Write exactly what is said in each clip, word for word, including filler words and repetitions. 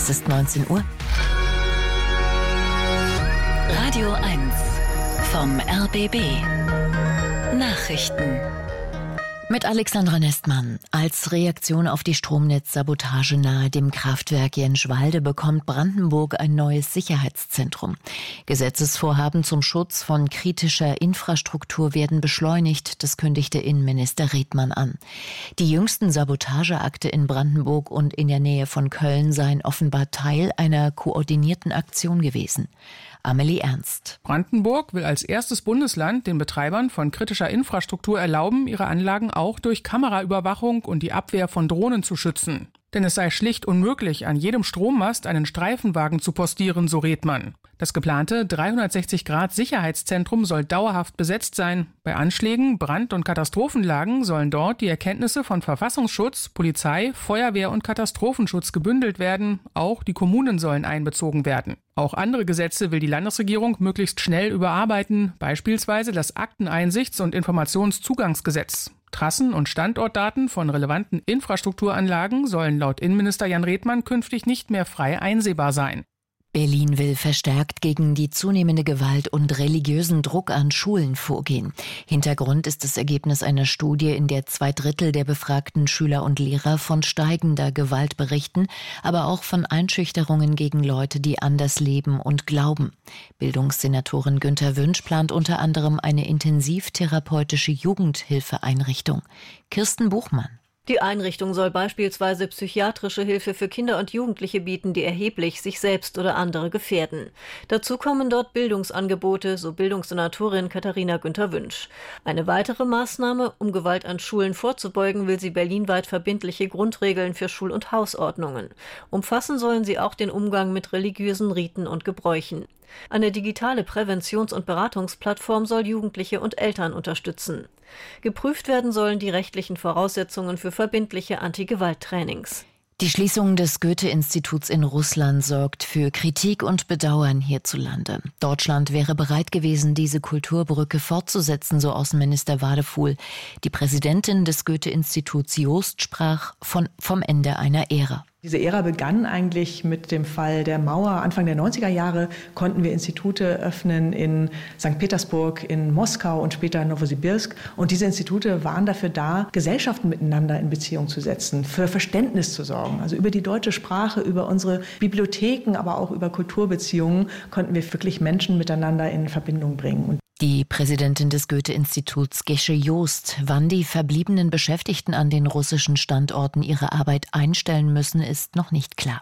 Es ist neunzehn Uhr. Radio eins vom R B B. Nachrichten. Mit Alexandra Nestmann. Als Reaktion auf die Stromnetzsabotage nahe dem Kraftwerk Jenschwalde bekommt Brandenburg ein neues Sicherheitszentrum. Gesetzesvorhaben zum Schutz von kritischer Infrastruktur werden beschleunigt, das kündigte Innenminister Redmann an. Die jüngsten Sabotageakte in Brandenburg und in der Nähe von Köln seien offenbar Teil einer koordinierten Aktion gewesen. Amelie Ernst. Brandenburg will als erstes Bundesland den Betreibern von kritischer Infrastruktur erlauben, ihre Anlagen auch durch Kameraüberwachung und die Abwehr von Drohnen zu schützen. Denn es sei schlicht unmöglich, an jedem Strommast einen Streifenwagen zu postieren, so Redmann. Das geplante dreihundertsechzig Grad Sicherheitszentrum soll dauerhaft besetzt sein. Bei Anschlägen, Brand- und Katastrophenlagen sollen dort die Erkenntnisse von Verfassungsschutz, Polizei, Feuerwehr und Katastrophenschutz gebündelt werden. Auch die Kommunen sollen einbezogen werden. Auch andere Gesetze will die Landesregierung möglichst schnell überarbeiten, beispielsweise das Akteneinsichts- und Informationszugangsgesetz. Trassen- und Standortdaten von relevanten Infrastrukturanlagen sollen laut Innenminister Jan Redmann künftig nicht mehr frei einsehbar sein. Berlin will verstärkt gegen die zunehmende Gewalt und religiösen Druck an Schulen vorgehen. Hintergrund ist das Ergebnis einer Studie, in der zwei Drittel der befragten Schüler und Lehrer von steigender Gewalt berichten, aber auch von Einschüchterungen gegen Leute, die anders leben und glauben. Bildungssenatorin Günther Wünsch plant unter anderem eine intensivtherapeutische Jugendhilfeeinrichtung. Kirsten Buchmann. Die Einrichtung soll beispielsweise psychiatrische Hilfe für Kinder und Jugendliche bieten, die erheblich sich selbst oder andere gefährden. Dazu kommen dort Bildungsangebote, so Bildungssenatorin Katharina Günther Wünsch. Eine weitere Maßnahme, um Gewalt an Schulen vorzubeugen, will sie berlinweit verbindliche Grundregeln für Schul- und Hausordnungen. Umfassen sollen sie auch den Umgang mit religiösen Riten und Gebräuchen. Eine digitale Präventions- und Beratungsplattform soll Jugendliche und Eltern unterstützen. Geprüft werden sollen die rechtlichen Voraussetzungen für verbindliche Anti-Gewalt-Trainings. Die Schließung des Goethe-Instituts in Russland sorgt für Kritik und Bedauern hierzulande. Deutschland wäre bereit gewesen, diese Kulturbrücke fortzusetzen, so Außenminister Wadefuhl. Die Präsidentin des Goethe-Instituts Joost sprach von, vom Ende einer Ära. Diese Ära begann eigentlich mit dem Fall der Mauer. Anfang der neunziger Jahre konnten wir Institute öffnen in Sankt Petersburg, in Moskau und später in Nowosibirsk. Und diese Institute waren dafür da, Gesellschaften miteinander in Beziehung zu setzen, für Verständnis zu sorgen. Also über die deutsche Sprache, über unsere Bibliotheken, aber auch über Kulturbeziehungen konnten wir wirklich Menschen miteinander in Verbindung bringen. Und die Präsidentin des Goethe-Instituts Gesche Joost, wann die verbliebenen Beschäftigten an den russischen Standorten ihre Arbeit einstellen müssen, ist noch nicht klar.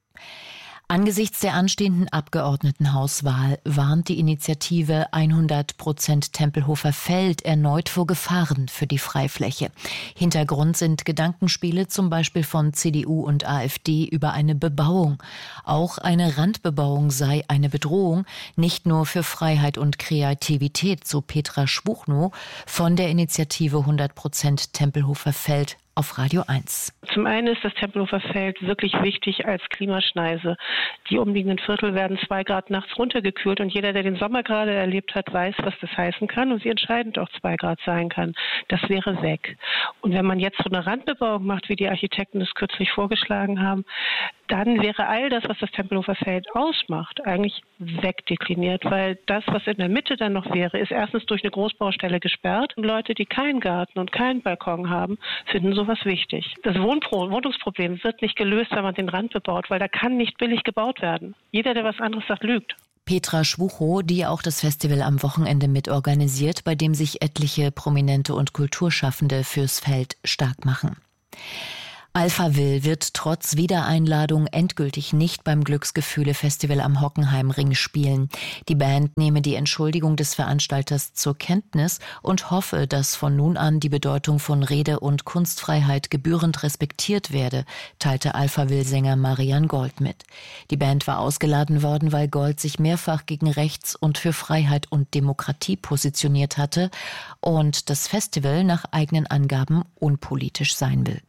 Angesichts der anstehenden Abgeordnetenhauswahl warnt die Initiative hundert Prozent Tempelhofer Feld erneut vor Gefahren für die Freifläche. Hintergrund sind Gedankenspiele zum Beispiel von C D U und AfD über eine Bebauung. Auch eine Randbebauung sei eine Bedrohung, nicht nur für Freiheit und Kreativität, so Petra Schwuchnow von der Initiative hundert Prozent Tempelhofer Feld auf Radio eins. Zum einen ist das Tempelhofer Feld wirklich wichtig als Klimaschneise. Die umliegenden Viertel werden zwei Grad nachts runtergekühlt und jeder, der den Sommer gerade erlebt hat, weiß, was das heißen kann und wie entscheidend auch zwei Grad sein kann. Das wäre weg. Und wenn man jetzt so eine Randbebauung macht, wie die Architekten das kürzlich vorgeschlagen haben, dann wäre all das, was das Tempelhofer Feld ausmacht, eigentlich wegdekliniert, weil das, was in der Mitte dann noch wäre, ist erstens durch eine Großbaustelle gesperrt und Leute, die keinen Garten und keinen Balkon haben, finden sowas wichtig. Das Wohnpro- Wohnungsproblem wird nicht gelöst, wenn man den Rand bebaut, weil da kann nicht billig gebaut werden. Jeder, der was anderes sagt, lügt. Petra Schwuchow, die auch das Festival am Wochenende mitorganisiert, bei dem sich etliche Prominente und Kulturschaffende fürs Feld stark machen. Alphaville wird trotz Wiedereinladung endgültig nicht beim Glücksgefühle-Festival am Hockenheimring spielen. Die Band nehme die Entschuldigung des Veranstalters zur Kenntnis und hoffe, dass von nun an die Bedeutung von Rede- und Kunstfreiheit gebührend respektiert werde, teilte Alphaville-Sänger Marian Gold mit. Die Band war ausgeladen worden, weil Gold sich mehrfach gegen Rechts und für Freiheit und Demokratie positioniert hatte und das Festival nach eigenen Angaben unpolitisch sein will.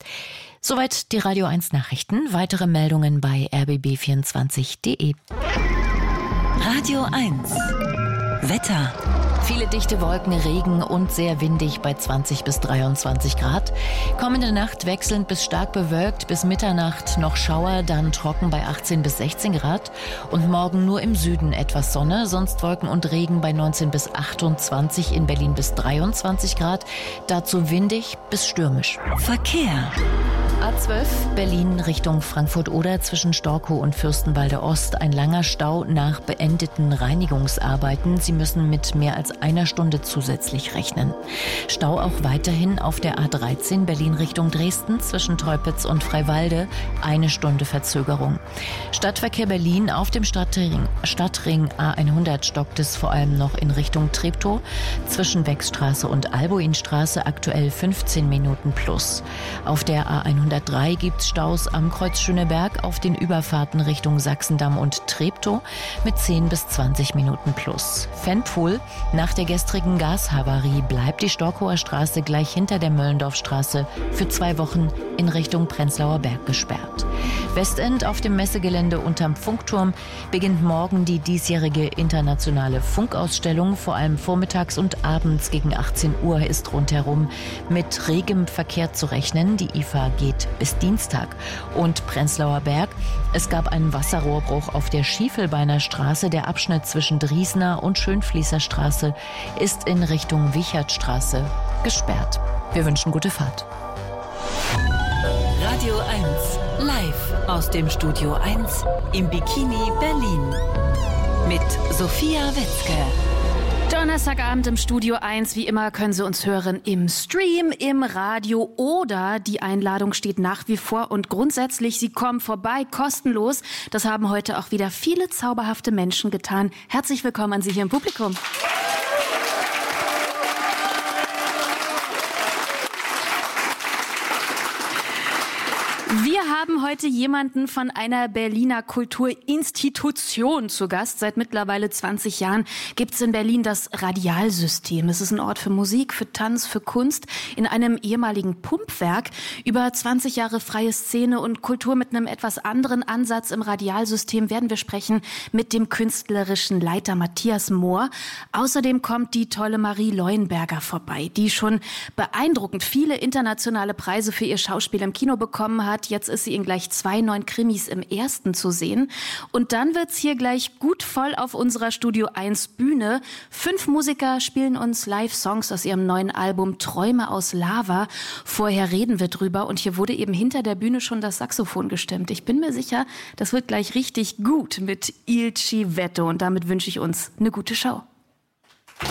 Soweit die Radio eins Nachrichten. Weitere Meldungen bei r b b vierundzwanzig punkt d e. Radio eins Wetter. Viele dichte Wolken, Regen und sehr windig bei zwanzig bis dreiundzwanzig Grad. Kommende Nacht wechselnd bis stark bewölkt, bis Mitternacht noch Schauer, dann trocken bei achtzehn bis sechzehn Grad. Und morgen nur im Süden etwas Sonne, sonst Wolken und Regen bei neunzehn bis achtundzwanzig, in Berlin bis dreiundzwanzig Grad. Dazu windig bis stürmisch. Verkehr. A zwölf Berlin Richtung Frankfurt-Oder zwischen Storkow und Fürstenwalde Ost. Ein langer Stau nach beendeten Reinigungsarbeiten. Sie müssen mit mehr als einer Stunde zusätzlich rechnen. Stau auch weiterhin auf der A dreizehn Berlin Richtung Dresden zwischen Teupitz und Freiwalde. Eine Stunde Verzögerung. Stadtverkehr Berlin auf dem Stadtring, Stadtring A hundert stockt es vor allem noch in Richtung Treptow. Zwischen Wechstraße und Albuinstraße aktuell fünfzehn Minuten plus. Auf der A hundertdrei gibt es Staus am Kreuz Schöneberg auf den Überfahrten Richtung Sachsendamm und Treptow mit zehn bis zwanzig Minuten plus. Fanpool. Nach der gestrigen Gashavarie bleibt die Storkower Straße gleich hinter der Möllendorfstraße für zwei Wochen in Richtung Prenzlauer Berg gesperrt. Westend auf dem Messegelände unterm Funkturm beginnt morgen die diesjährige internationale Funkausstellung. Vor allem vormittags und abends gegen achtzehn Uhr ist rundherum mit regem Verkehr zu rechnen. Die I F A geht bis Dienstag. Und Prenzlauer Berg. Es gab einen Wasserrohrbruch auf der Schiefelbeiner Straße. Der Abschnitt zwischen Driesner und Schönfließer Straße ist in Richtung Wichertstraße gesperrt. Wir wünschen gute Fahrt. Radio eins, live aus dem Studio eins im Bikini Berlin. Mit Sophia Wetzke. Donnerstagabend im Studio eins. Wie immer können Sie uns hören im Stream, im Radio oder die Einladung steht nach wie vor und grundsätzlich, Sie kommen vorbei, kostenlos. Das haben heute auch wieder viele zauberhafte Menschen getan. Herzlich willkommen an Sie hier im Publikum. Wir haben heute jemanden von einer Berliner Kulturinstitution zu Gast. Seit mittlerweile zwanzig Jahren gibt es in Berlin das Radialsystem. Es ist ein Ort für Musik, für Tanz, für Kunst in einem ehemaligen Pumpwerk. Über zwanzig Jahre freie Szene und Kultur mit einem etwas anderen Ansatz im Radialsystem werden wir sprechen mit dem künstlerischen Leiter Matthias Mohr. Außerdem kommt die tolle Marie Leuenberger vorbei, die schon beeindruckend viele internationale Preise für ihr Schauspiel im Kino bekommen hat. Jetzt ist sie in gleich zwei neuen Krimis im ersten zu sehen. Und dann wird's hier gleich gut voll auf unserer Studio eins Bühne. Fünf Musiker spielen uns Live-Songs aus ihrem neuen Album Träume aus Lava. Vorher reden wir drüber und hier wurde eben hinter der Bühne schon das Saxophon gestimmt. Ich bin mir sicher, das wird gleich richtig gut mit Il Civetto und damit wünsche ich uns eine gute Show.